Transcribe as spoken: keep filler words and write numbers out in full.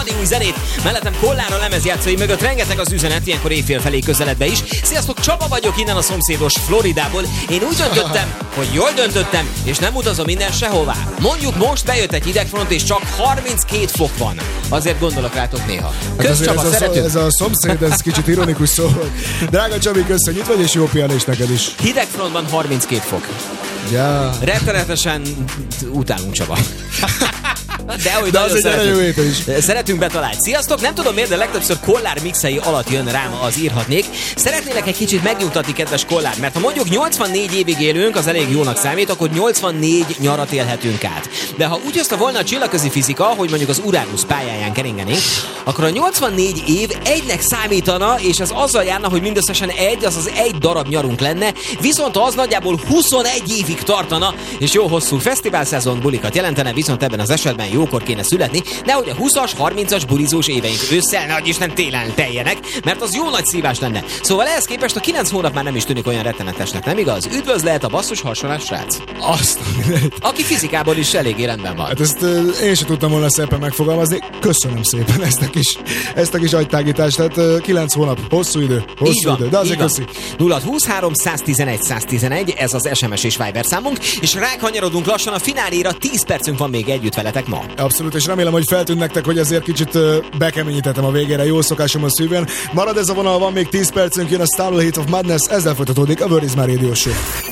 új zenét, mellettem Kollár a lemezjátszói mögött, rengeteg az üzenet, ilyenkor éjfél felé közeledve is. Sziasztok, Csaba vagyok innen a szomszédos Floridából. Én úgy döntöttem, hogy jól döntöttem, és nem utazom innen sehová. Mondjuk most bejött egy hidegfront, és csak harminckét fok van. Azért gondolok rátok néha. Kösz, hát Csaba, ez, szeretünk. a, ez a szomszéd, ez kicsit ironikus szó. Drága Csabi, köszönjük, vagy és jó pihenést neked is. Hidegfrontban harminckét fok. Ja. Rettenetesen utálunk, Csaba. De, hogy de az egy nagyon jó héten is. Szeretünk betalálni. Sziasztok, nem tudom miért, de legtöbbször Kollár mixei alatt jön rám az írhatnék. Szeretnélek egy kicsit megnyugtatni, kedves Kollár, mert ha mondjuk nyolcvannégy évig élünk, az elég jónak számít, akkor nyolcvannégy nyarat élhetünk át. De ha úgy hozta volna a csillagközi fizika, hogy mondjuk az Uranus pályáján keringenénk, akkor a nyolcvannégy év egynek számítana, és ez azzal járna, hogy mindösszesen egy, azaz egy darab nyarunk lenne, viszont az nagyjából huszonegy évig tartana, és jó hosszú fesztiválszezon bulikat jelentene, viszont ebben az esetben jókor kéne születni, nehogy a huszas, harmincas bulizós éveink ősszel, nagy Isten télen teljenek, mert az jó nagy szívás lenne. Szóval ehhez képest a kilenc hónap már nem is tűnik olyan rettenetesnek, nem igaz? Üdvözlet a basszus hasonlás srác. Azt aki fizikából is eléggé rendben van. Hát ezt uh, én sem tudtam volna szépen megfogalmazni. Köszönöm szépen ezt a kis, ezt a kis agytágítást. Tehát uh, kilenc hónap, hosszú idő, hosszú van, idő, de azért köszi. nulla huszonhárom száztizenegy száztizenegy, ez az es em es és Viber számunk, és rákanyarodunk lassan a fináléra, tíz percünk van még együtt veletek ma. Abszolút, és remélem, hogy feltűnt nektek, hogy azért kicsit uh, bekeményítettem a végére, jó szokásom a szívén. Marad ez a vonal, van még tíz percünk, jön a Starlight of Madness, ezzel folytatódik a Word is My Radio Show.